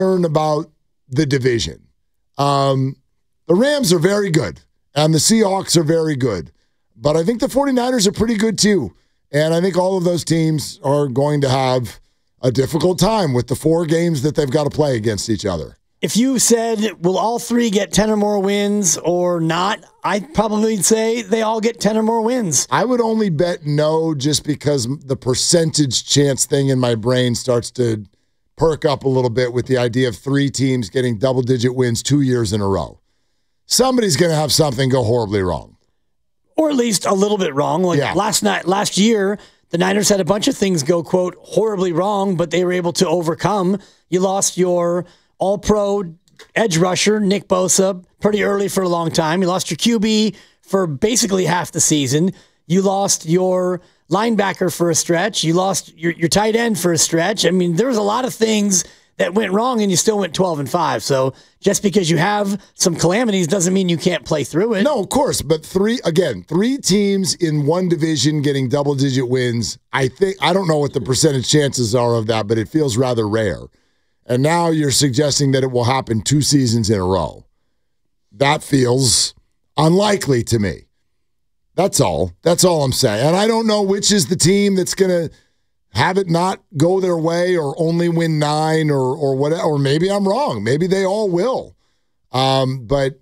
concerned about the division. The Rams are very good, and the Seahawks are very good. But I think the 49ers are pretty good too. And I think all of those teams are going to have a difficult time with the 4 games that they've got to play against each other. If you said, will all 3 get 10 or more wins or not, I'd probably say they all get 10 or more wins. I would only bet no just because the percentage chance thing in my brain starts to perk up a little bit with the idea of 3 teams getting double-digit wins 2 years in a row. Somebody's going to have something go horribly wrong. Or at least a little bit wrong. Last year, the Niners had a bunch of things go, quote, horribly wrong, but they were able to overcome. You lost your all-pro edge rusher, Nick Bosa, pretty early for a long time. You lost your QB for basically half the season. You lost your linebacker for a stretch. You lost your tight end for a stretch. I mean, there was a lot of things that went wrong, and you still went 12-5. So just because you have some calamities doesn't mean you can't play through it. No, of course. But 3 teams in one division getting double-digit wins, I don't know what the percentage chances are of that, but it feels rather rare. And now you're suggesting that it will happen 2 seasons in a row. That feels unlikely to me. That's all. That's all I'm saying. And I don't know which is the team that's going to have it not go their way or only win 9 or whatever. Or maybe I'm wrong. Maybe they all will. But,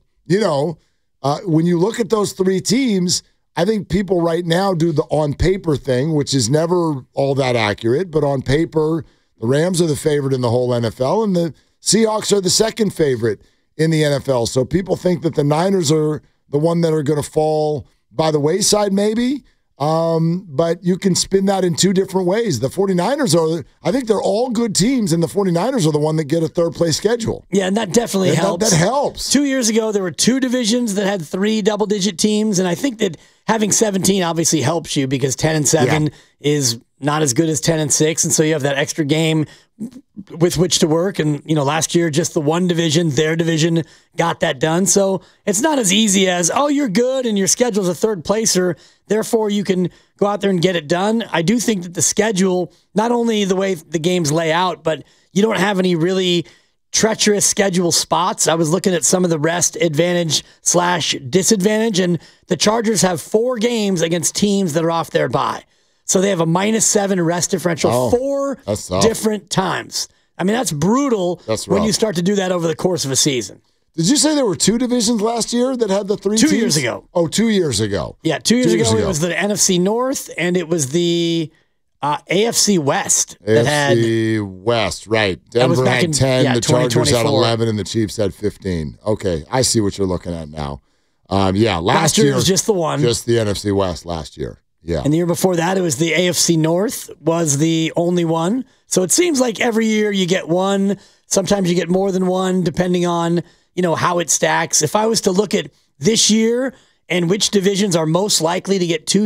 when you look at those 3 teams, I think people right now do the on-paper thing, which is never all that accurate. But on paper, the Rams are the favorite in the whole NFL, and the Seahawks are the second favorite in the NFL. So people think that the Niners are the one that are going to fall by the wayside maybe. But you can spin that in 2 different ways. The 49ers I think they're all good teams, and the 49ers are the one that get a 3rd-place schedule. Yeah, and that definitely helps. That helps. 2 years ago, there were 2 divisions that had 3 double-digit teams, and I think that having 17 obviously helps you because 10-7 is not as good as 10-6, and so you have that extra game with which to work. And, last year, just the one division, their division, got that done. So it's not as easy as, you're good and your schedule's a 3rd placer, therefore you can go out there and get it done. I do think that the schedule, not only the way the games lay out, but you don't have any really treacherous schedule spots. I was looking at some of the rest advantage / disadvantage, and the Chargers have 4 games against teams that are off their bye. So they have a -7 rest differential 4 different times. I mean, that's brutal when you start to do that over the course of a season. Did you say there were 2 divisions last year that had the 3 teams? 2 years ago. Oh, 2 years ago. Yeah, 2 years ago it was the NFC North, and it was the AFC West. AFC West, right. Denver had 10, the Chargers had 11, and the Chiefs had 15. Okay, I see what you're looking at now. Last year was just the one. Just the NFC West last year. Yeah. And the year before that, it was the AFC North was the only one. So it seems like every year you get one. Sometimes you get more than one, depending on, how it stacks. If I was to look at this year and which divisions are most likely to get 3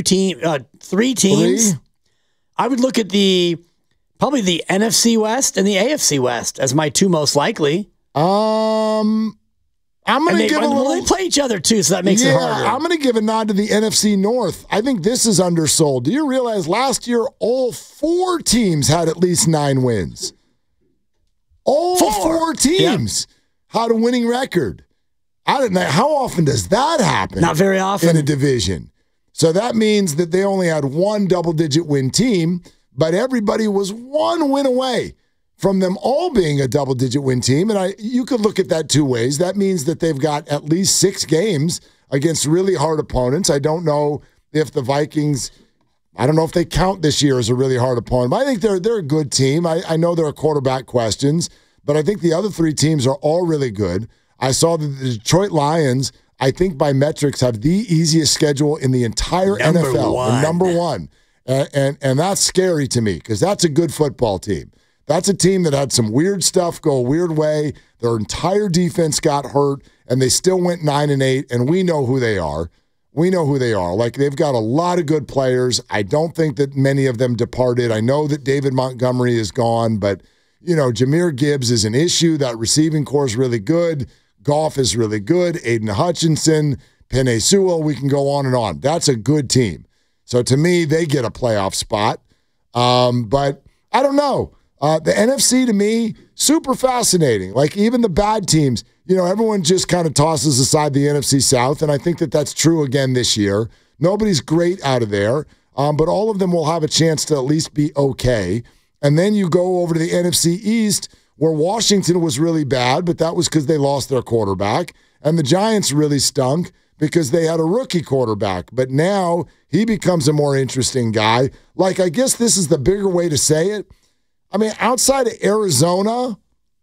teams, I would look at probably the NFC West and the AFC West as my 2 most likely. I'm going to give a little. They play each other too, so that makes it harder. I'm going to give a nod to the NFC North. I think this is undersold. Do you realize last year all 4 teams had at least 9 wins? All 4 teams had a winning record. I don't know how often does that happen. Not very often in a division. So that means that they only had 1 double-digit win team, but everybody was 1 win away from them all being a double-digit win team. And you could look at that 2 ways. That means that they've got at least 6 games against really hard opponents. I don't know if the Vikings, I don't know if they count this year as a really hard opponent, but I think they're a good team. I know there are quarterback questions, but I think the other 3 teams are all really good. I saw that the Detroit Lions, I think by metrics, have the easiest schedule in the entire NFL. Number 1. And that's scary to me because that's a good football team. That's a team that had some weird stuff go a weird way. Their entire defense got hurt, and they still went 9-8, and we know who they are. We know who they are. Like, they've got a lot of good players. I don't think that many of them departed. I know that David Montgomery is gone, but, Jahmyr Gibbs is an issue. That receiving core is really good. Goff is really good. Aiden Hutchinson, Penei Sewell, we can go on and on. That's a good team. So, to me, they get a playoff spot. But I don't know. The NFC, to me, super fascinating. Like, even the bad teams, everyone just kind of tosses aside the NFC South, and I think that that's true again this year. Nobody's great out of there, but all of them will have a chance to at least be okay. And then you go over to the NFC East, where Washington was really bad, but that was because they lost their quarterback. And the Giants really stunk because they had a rookie quarterback. But now he becomes a more interesting guy. Like, I guess this is the bigger way to say it. I mean, outside of Arizona,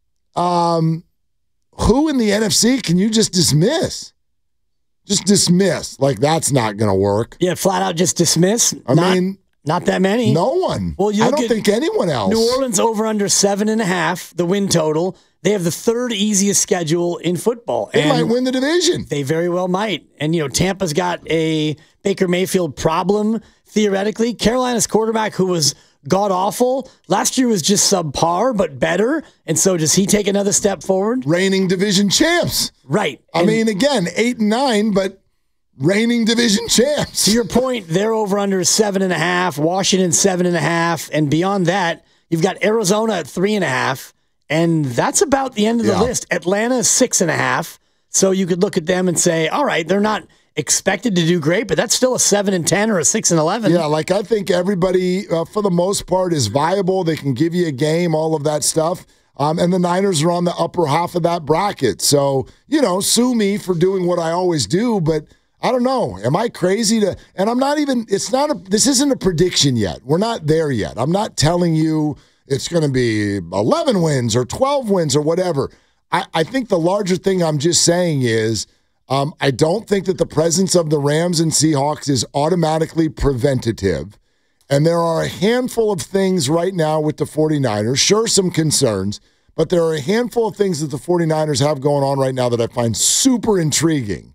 who in the NFC can you just dismiss? Just dismiss. Like, that's not going to work. Yeah, flat out just dismiss. I mean, not that many. No one. Well, I don't think anyone else. New Orleans over under 7.5, the win total. They have the third easiest schedule in football. They might win the division. They very well might. And, Tampa's got a Baker Mayfield problem, theoretically. Carolina's quarterback, who was god-awful, last year was just subpar, but better. And so does he take another step forward? Reigning division champs. Right. I mean, again, 8-9, but reigning division champs. To your point, they're over under 7.5, Washington 7.5, and beyond that, you've got Arizona at 3.5, and that's about the end of the list. Atlanta is 6.5, so you could look at them and say, all right, they're not expected to do great, but that's still a 7-10 or a 6-11. Yeah, like, I think everybody, for the most part, is viable. They can give you a game, all of that stuff. And the Niners are on the upper half of that bracket. So, sue me for doing what I always do, but I don't know. Am I crazy to? And I'm not even. This isn't a prediction yet. We're not there yet. I'm not telling you it's going to be 11 wins or 12 wins or whatever. I think the larger thing I'm just saying is I don't think that the presence of the Rams and Seahawks is automatically preventative. And there are a handful of things right now with the 49ers. Sure, some concerns, but there are a handful of things that the 49ers have going on right now that I find super intriguing.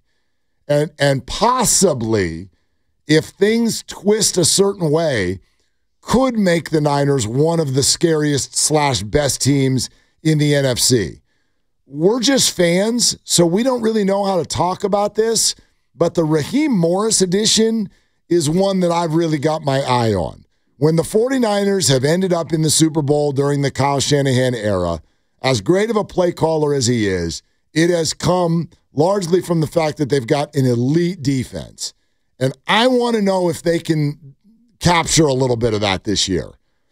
And possibly, if things twist a certain way, could make the Niners one of the scariest / best teams in the NFC. We're just fans, so we don't really know how to talk about this, but the Raheem Morris edition is one that I've really got my eye on. When the 49ers have ended up in the Super Bowl during the Kyle Shanahan era, as great of a play caller as he is, it has come largely from the fact that they've got an elite defense. And I want to know if they can capture a little bit of that this year.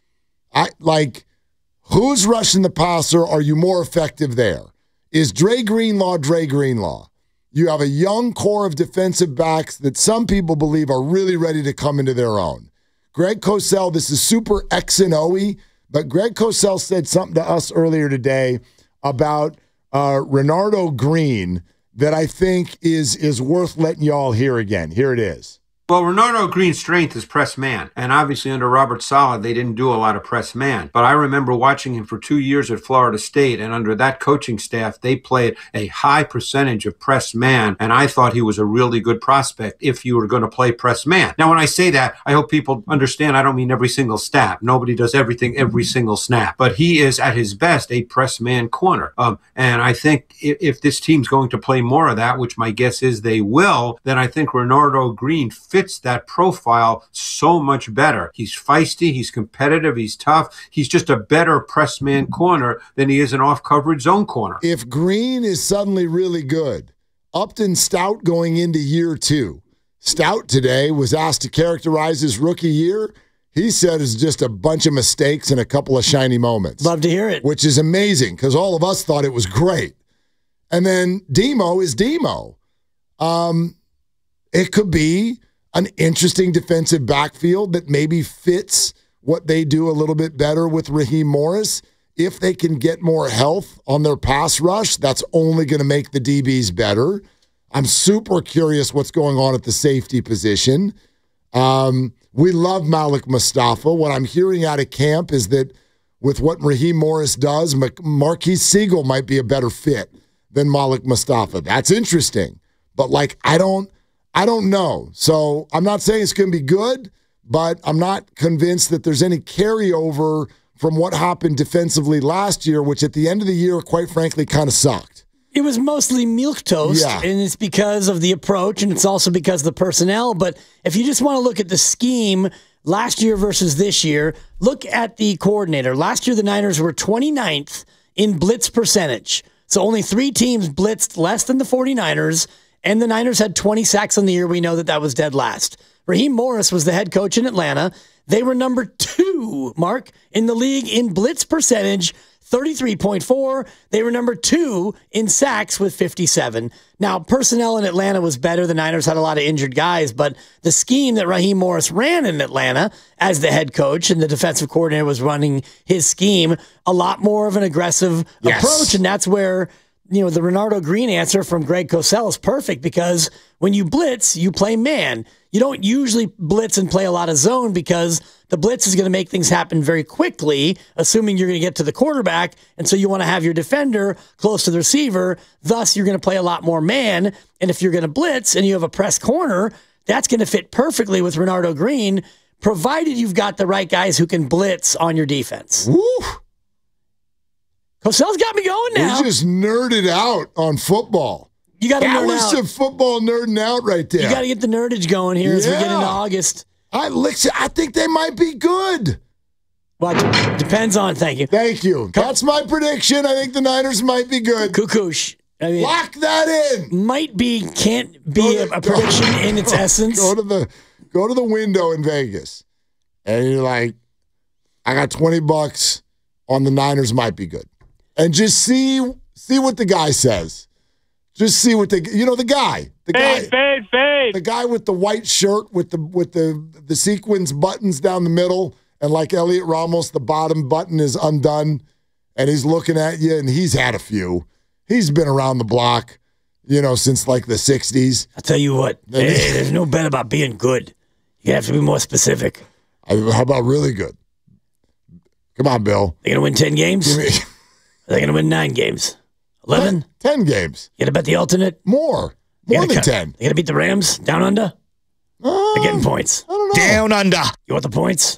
Who's rushing the passer? Are you more effective there? Is Dre Greenlaw? You have a young core of defensive backs that some people believe are really ready to come into their own. Greg Cosell, this is super X and O-y, but Greg Cosell said something to us earlier today about Renardo Green that I think is worth letting y'all hear again. Here it is. Well, Renardo Green's strength is press man, and obviously under Robert Saleh, they didn't do a lot of press man. But I remember watching him for 2 years at Florida State, and under that coaching staff, they played a high percentage of press man, and I thought he was a really good prospect if you were going to play press man. Now, when I say that, I hope people understand I don't mean every single snap. Nobody does everything every single snap. But he is, at his best, a press man corner. And I think if this team's going to play more of that, which my guess is they will, then I think Renardo Green fits that profile so much better. He's feisty, he's competitive, he's tough. He's just a better press man corner than he is an off-coverage zone corner. If Green is suddenly really good, Upton Stout going into year 2. Stout today was asked to characterize his rookie year. He said it's just a bunch of mistakes and a couple of shiny moments. Love to hear it. Which is amazing because all of us thought it was great. And then Demo is Demo. It could be an interesting defensive backfield that maybe fits what they do a little bit better with Raheem Morris. If they can get more health on their pass rush, that's only going to make the DBs better. I'm super curious what's going on at the safety position. We love Malik Mustafa. What I'm hearing out of camp is that with what Raheem Morris does, Marquise Siegel might be a better fit than Malik Mustafa. That's interesting. But I don't know. So I'm not saying it's going to be good, but I'm not convinced that there's any carryover from what happened defensively last year, which at the end of the year, quite frankly, kind of sucked. It was mostly milquetoast, and it's because of the approach, and it's also because of the personnel. But if you just want to look at the scheme, last year versus this year, look at the coordinator. Last year, the Niners were 29th in blitz percentage. So only 3 teams blitzed less than the 49ers, and the Niners had 20 sacks on the year. We know that was dead last. Raheem Morris was the head coach in Atlanta. They were number 2, Mark, in the league in blitz percentage, 33.4. They were number 2 in sacks with 57. Now, personnel in Atlanta was better. The Niners had a lot of injured guys, but the scheme that Raheem Morris ran in Atlanta as the head coach and the defensive coordinator was running his scheme, a lot more of an aggressive approach, and that's where the Renardo Green answer from Greg Cosell is perfect, because when you blitz, you play man. You don't usually blitz and play a lot of zone because the blitz is going to make things happen very quickly, assuming you're going to get to the quarterback. And so you want to have your defender close to the receiver. Thus, you're going to play a lot more man. And if you're going to blitz and you have a press corner, that's going to fit perfectly with Renardo Green, provided you've got the right guys who can blitz on your defense. Woo! Cosell's got me going now. We just nerded out on football. You got to nerd out. That was some football nerding out right there. You got to get the nerdage going here as we get into August. I think they might be good. Well, depends on. Thank you. Thank you. That's my prediction. I think the Niners might be good. Cuckoosh. I mean, lock that in. Can't be a prediction in its essence. Go to the window in Vegas, and you're like, I got $20 on the Niners might be good, and just see what the guy says. Just see what the guy, the guy with the white shirt with the sequins buttons down the middle, and like Elliot Ramos, the bottom button is undone, and he's looking at you, and he's had a few. He's been around the block, since like the 60s. I'll tell you what, there's no bet about being good. You have to be more specific. How about really good? Come on, Bill. They're going to win 10 games? They're going to win 9 games. 11? 10 games. You got to bet the alternate? More than 10. They're going to beat the Rams down under? They're getting points. I don't know. Down under. You want the points?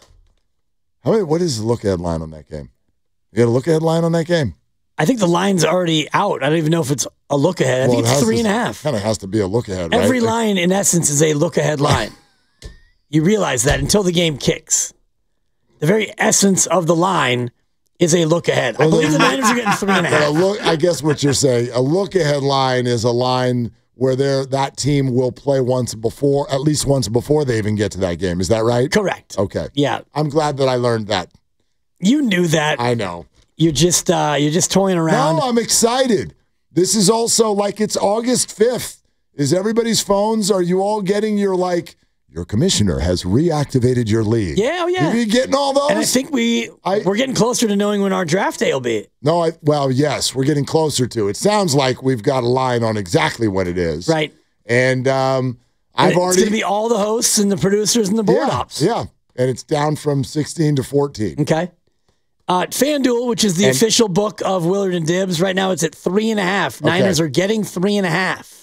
What is the look-ahead line on that game? You got a look-ahead line on that game? I think the line's already out. I don't even know if it's a look-ahead. I think it's 3.5. Kind of has to be a look-ahead, right? Every line, in essence, is a look-ahead line. You realize that until the game kicks. The very essence of the line is a look ahead. I believe the Niners are getting 3.5. I guess what you're saying, a look ahead line is a line where that team will play at least once before they even get to that game. Is that right? Correct. Okay. Yeah. I'm glad that I learned that. You knew that. I know. You're just toying around. No, I'm excited. This is also like it's August 5th. Is everybody's phones? Are you all getting your commissioner has reactivated your league? Yeah, oh yeah. Are you getting all those? And I think we're getting closer to knowing when our draft day will be. No, yes, we're getting closer to. It sounds like we've got a line on exactly what it is. Right. And it's going to be all the hosts and the producers and the board ops. Yeah, and it's down from 16 to 14. Okay. FanDuel, which is the official book of Willard and Dibbs, right now it's at 3.5. Niners are getting 3.5.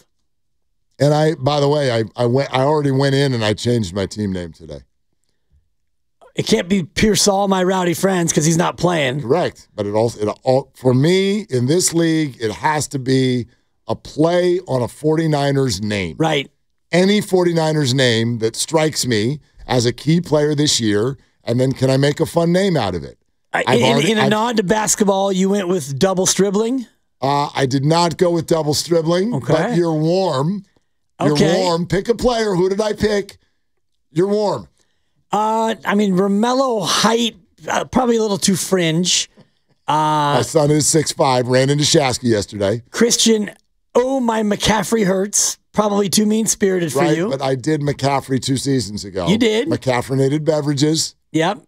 And by the way, I already went in and I changed my team name today. It can't be Pearsall, my rowdy friends, because he's not playing. Correct. But for me, in this league, it has to be a play on a 49ers name. Right. Any 49ers name that strikes me as a key player this year, and then can I make a fun name out of it? In a nod to basketball, you went with double stribbling? I did not go with double stribbling, but you're warm. You're warm. Pick a player. Who did I pick? You're warm. Romello height, probably a little too fringe. My son is 6'5", ran into Shasky yesterday. Christian, my McCaffrey hurts. Probably too mean-spirited for you. But I did McCaffrey 2 seasons ago. You did? McCaffreynated beverages. Yep.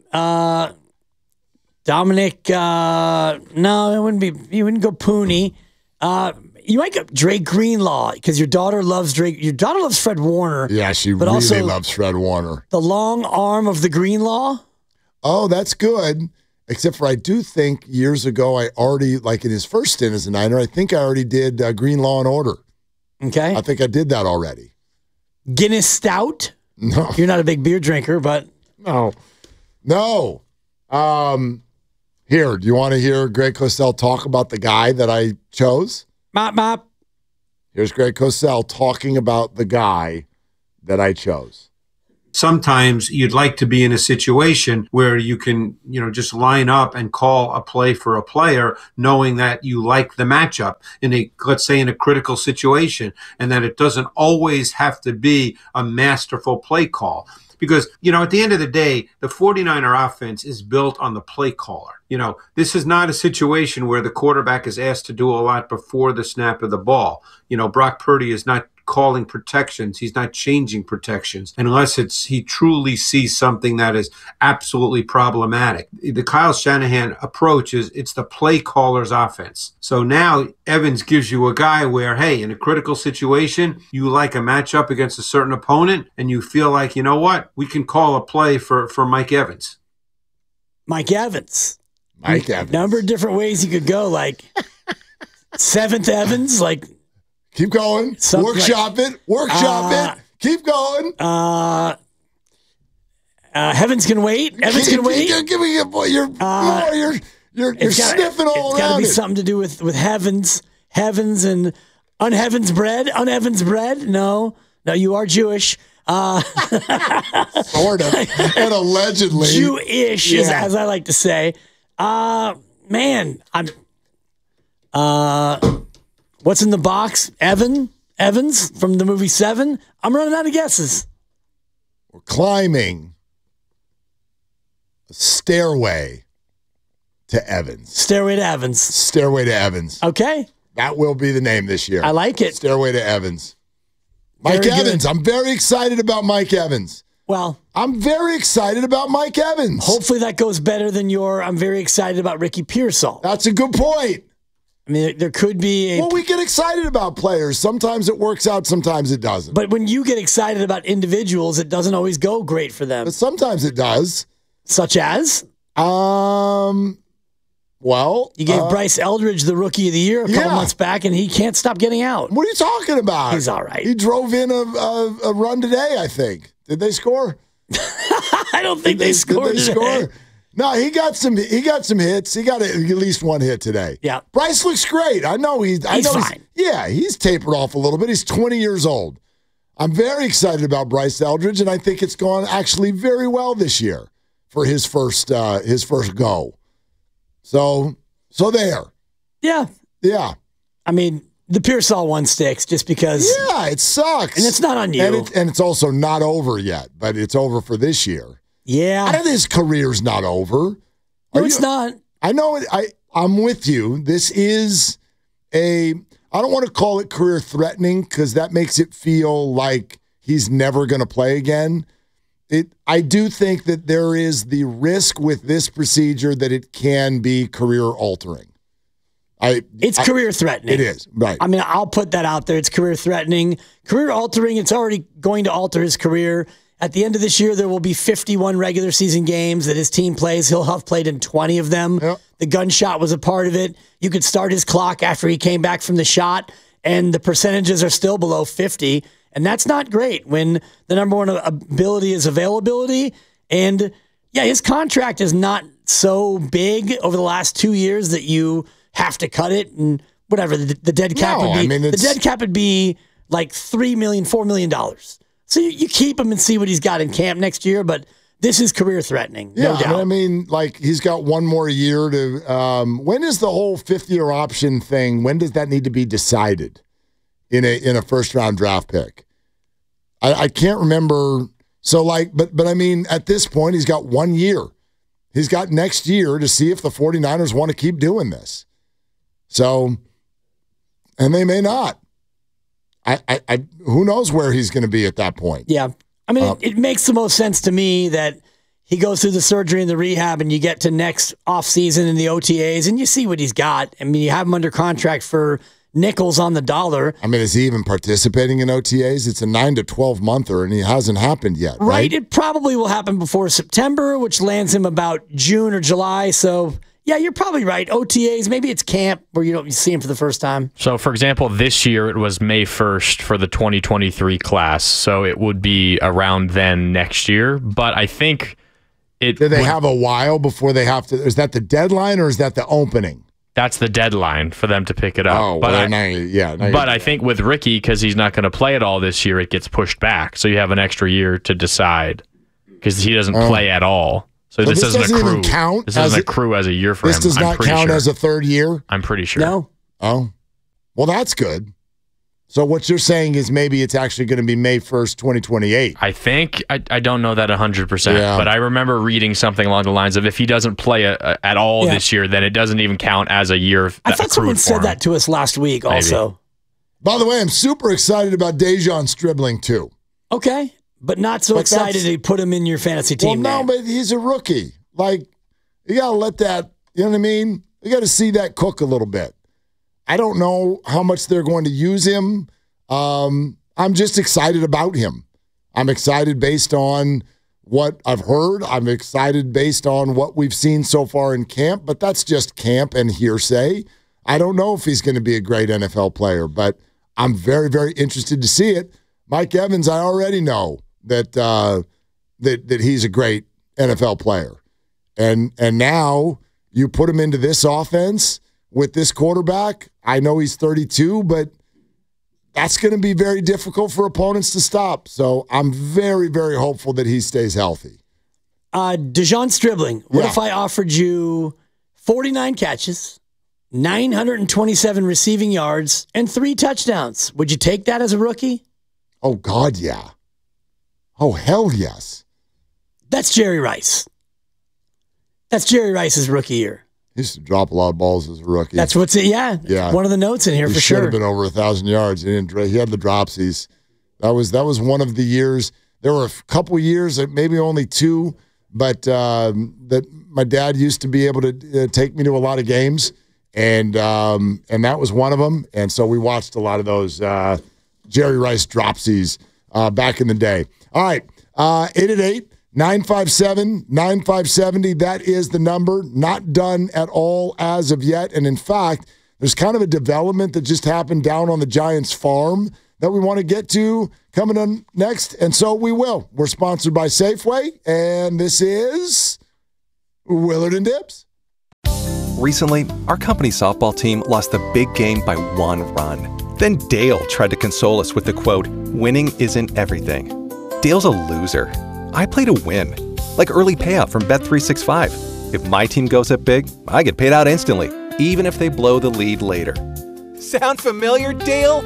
Dominic, no, it wouldn't be. You wouldn't go Pooney. You might go Drake Greenlaw because your daughter loves Drake. Your daughter loves Fred Warner. Yeah, she really loves Fred Warner. The long arm of the Greenlaw. Oh, that's good. Except for I do think years ago I already, like in his first stint as a Niner, I think I already did Green Law and Order. Okay. I think I did that already. Guinness Stout? No. You're not a big beer drinker, but. No. Here, do you want to hear Greg Cosell talk about the guy that I chose? Mop, mop. Here's Greg Cosell talking about the guy that I chose. sometimes you'd like to be in a situation where you can, just line up and call a play for a player, knowing that you like the matchup let's say in a critical situation, and that it doesn't always have to be a masterful play call. Because, at the end of the day, the 49er offense is built on the play caller. This is not a situation where the quarterback is asked to do a lot before the snap of the ball. Brock Purdy is not calling protections. He's not changing protections unless he truly sees something that is absolutely problematic. The Kyle Shanahan approach it's the play caller's offense. So now Evans gives you a guy where, hey, in a critical situation, you like a matchup against a certain opponent and you feel like, we can call a play for Mike Evans. Mike Evans. Number of different ways you could go, like seventh Evans, like keep going. Workshop it. Keep going. Heavens can wait. Evans can wait. Give me a boy. You're sniffing all around. It's got to be something to do with heavens and unheavens bread. Unheavens bread. No, you are Jewish. Sort of, and allegedly Jewish, as I like to say. Man, I'm. What's in the box? Evans from the movie Seven. I'm running out of guesses. We're climbing a stairway to Evans. Stairway to Evans. Stairway to Evans. Okay. That will be the name this year. I like it. Stairway to Evans. Mike Evans. I'm very excited about Mike Evans. Well, I'm very excited about Mike Evans. Hopefully that goes better than I'm very excited about Ricky Pearsall. That's a good point. I mean, there could be Well, we get excited about players. Sometimes it works out, sometimes it doesn't. But when you get excited about individuals, it doesn't always go great for them. But sometimes it does. Such as? Well, you gave Bryce Eldridge the Rookie of the Year a couple months back, and he can't stop getting out. What are you talking about? He's all right. He drove in a run today, I think. Did they score? I don't think they scored. Did they score? No, he got some hits. He got at least one hit today. Yeah. Bryce looks great. I know he's fine. He's tapered off a little bit. He's 20 years old. I'm very excited about Bryce Eldridge, and I think it's gone actually very well this year for his first go. So there. Yeah. Yeah. I mean, the Pearsall one sticks just because. Yeah, it sucks. And it's not on you. And it's also not over yet, but it's over for this year. Yeah. I know his career's not over. It's not. I know it. I'm with you. This is I don't want to call it career threatening because that makes it feel like he's never going to play again. I do think that there is the risk with this procedure that it can be career altering. It's career threatening. It is, right. I mean, I'll put that out there. It's career threatening. Career altering, it's already going to alter his career. At the end of this year, there will be 51 regular season games that his team plays. He'll have played in 20 of them. Yep. The gunshot was a part of it. You could start his clock after he came back from the shot, and the percentages are still below 50. And that's not great when the number one ability is availability. And, his contract is not so big over the last 2 years that you have to cut it and whatever. The dead cap would be. I mean, the dead cap would be like $3 million, $4 million. So you keep him and see what he's got in camp next year, but this is career threatening, no doubt. I mean, like he's got one more year to. When is the whole fifth-year option thing? When does that need to be decided in a first-round draft pick? I can't remember. So but I mean, at this point, he's got 1 year. He's got next year to see if the 49ers want to keep doing this. So, and they may not. Who knows where he's going to be at that point? Yeah. I mean, it makes the most sense to me that he goes through the surgery and the rehab and you get to next offseason in the OTAs and you see what he's got. I mean, you have him under contract for nickels on the dollar. I mean, is he even participating in OTAs? It's a 9 to 12-monther and it hasn't happened yet, right? It probably will happen before September, which lands him about June or July. So, yeah, you're probably right. OTAs, maybe it's camp where you don't see him for the first time. So, for example, this year it was May 1st for the 2023 class. So it would be around then next year. But I think it... Do they have a while before they have to... Is that the deadline or is that the opening? That's the deadline for them to pick it up. Oh, but well, I think with Ricky, because he's not going to play it all this year, it gets pushed back. So you have an extra year to decide. because he doesn't play at all. So this doesn't accrue. Even count. This doesn't accrue as a year for him. This does not count as a third year? I'm pretty sure. No. Oh. Well, that's good. So what you're saying is maybe it's actually going to be May 1st, 2028. I think. I don't know that 100%, but I remember reading something along the lines of if he doesn't play at all this year, then it doesn't even count as a year. I thought someone said that to us last week also. By the way, I'm super excited about Dejon Stribling, too. Okay, but not so excited to put him in your fantasy team. Well, no, but he's a rookie. Like, you got to let that, you know what I mean? You got to see that cook a little bit. I don't know how much they're going to use him. I'm just excited about him. I'm excited based on what I've heard. I'm excited based on what we've seen so far in camp, but that's just camp and hearsay. I don't know if he's going to be a great NFL player, but I'm very, very interested to see it. Mike Evans, I already know that that he's a great NFL player. And now you put him into this offense with this quarterback. I know he's 32, but that's going to be very difficult for opponents to stop. So I'm very, very hopeful that he stays healthy. Dejon Stribling, what if I offered you 49 catches, 927 receiving yards, and 3 touchdowns? Would you take that as a rookie? Oh, God, yeah. Oh, hell yes. That's Jerry Rice. That's Jerry Rice's rookie year. He used to drop a lot of balls as a rookie. That's what's it. Yeah. One of the notes in here for sure. He should have been over 1,000 yards. He had the dropsies. That was one of the years. There were a couple years, maybe only 2, but that my dad used to be able to take me to a lot of games, and that was one of them. And so we watched a lot of those Jerry Rice dropsies back in the day. All right, 888-957-9570. That is the number. Not done at all as of yet. And in fact, there's kind of a development that just happened down on the Giants farm that we want to get to coming on next. And so we will. We're sponsored by Safeway. And this is Willard and Dibbs. Recently, our company's softball team lost the big game by 1 run. Then Dale tried to console us with the quote, "Winning isn't everything." Dale's a loser. I play to win, like early payout from Bet365. If my team goes up big, I get paid out instantly, even if they blow the lead later. Sound familiar, Dale?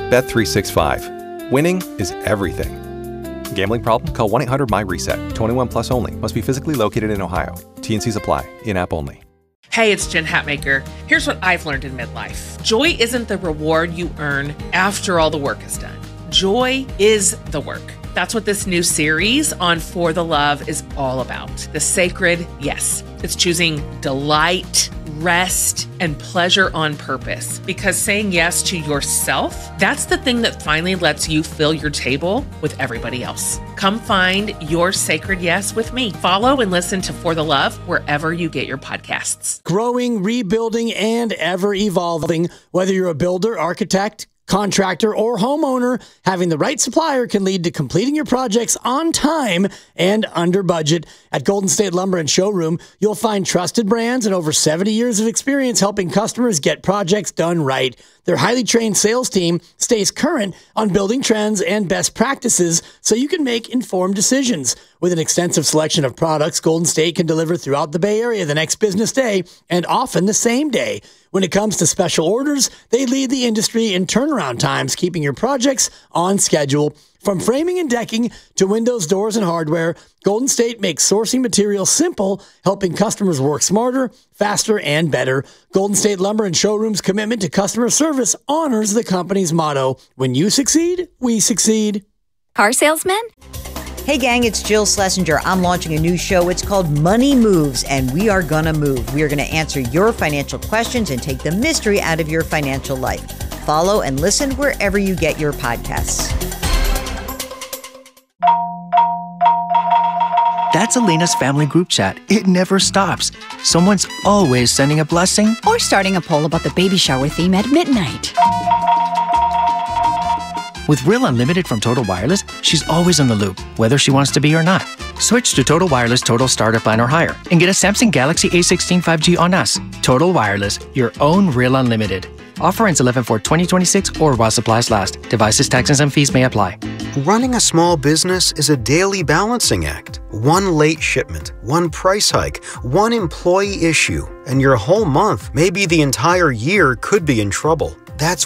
Bet365. Winning is everything. Gambling problem? Call 1-800-MY-RESET. 21 plus only. Must be physically located in Ohio. T&Cs apply. In-app only. Hey, it's Jen Hatmaker. Here's what I've learned in midlife. Joy isn't the reward you earn after all the work is done. Joy is the work. That's what this new series on For the Love is all about. The sacred yes. It's choosing delight, rest, and pleasure on purpose. Because saying yes to yourself, that's the thing that finally lets you fill your table with everybody else. Come find your sacred yes with me. Follow and listen to For the Love wherever you get your podcasts. Growing, rebuilding, and ever evolving. Whether you're a builder, architect, contractor, or homeowner, having the right supplier can lead to completing your projects on time and under budget. At Golden State Lumber and Showroom, you'll find trusted brands and over 70 years of experience helping customers get projects done right. Their highly trained sales team stays current on building trends and best practices so you can make informed decisions. With an extensive selection of products, Golden State can deliver throughout the Bay Area the next business day and often the same day. When it comes to special orders, they lead the industry in turnaround times, keeping your projects on schedule. From framing and decking to windows, doors, and hardware, Golden State makes sourcing materials simple, helping customers work smarter, faster, and better. Golden State Lumber and Showroom's commitment to customer service honors the company's motto, "When you succeed, we succeed." Car salesman? Hey gang, it's Jill Schlesinger. I'm launching a new show. It's called Money Moves, and we are gonna move. We are gonna answer your financial questions and take the mystery out of your financial life. Follow and listen wherever you get your podcasts. That's Elena's family group chat. It never stops. Someone's always sending a blessing or starting a poll about the baby shower theme at midnight. With Real Unlimited from Total Wireless, she's always in the loop, whether she wants to be or not. Switch to Total Wireless Total Starter Plan or higher and get a Samsung Galaxy A16 5G on us. Total Wireless, your own Real Unlimited. Offer ends 11/4/2026 or while supplies last. Devices, taxes, and fees may apply. Running a small business is a daily balancing act. One late shipment, one price hike, one employee issue, and your whole month, maybe the entire year, could be in trouble. That's